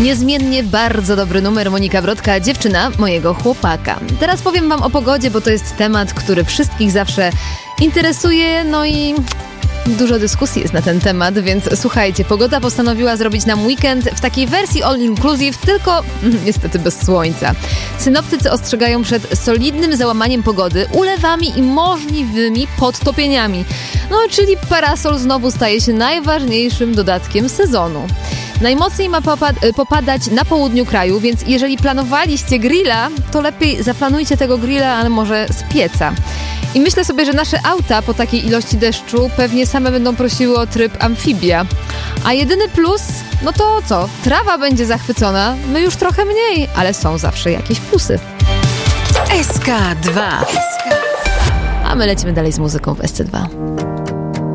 Niezmiennie bardzo dobry numer. Monika Brodka, dziewczyna mojego chłopaka. Teraz powiem wam o pogodzie, bo to jest temat, który wszystkich zawsze interesuje, no i dużo dyskusji jest na ten temat, więc słuchajcie, Pogoda postanowiła zrobić nam weekend w takiej wersji all inclusive, tylko niestety bez słońca. Synoptycy ostrzegają przed solidnym załamaniem pogody, ulewami i możliwymi podtopieniami. No, czyli parasol znowu staje się najważniejszym dodatkiem sezonu. Najmocniej ma popadać na południu kraju, więc jeżeli planowaliście grilla, to lepiej zaplanujcie tego grilla, ale może z pieca. I myślę sobie, że nasze auta po takiej ilości deszczu pewnie same będą prosiły o tryb amfibia. A jedyny plus, no to co? Trawa będzie zachwycona, my już trochę mniej, ale są zawsze jakieś plusy. SK2. A my lecimy dalej z muzyką w SC2.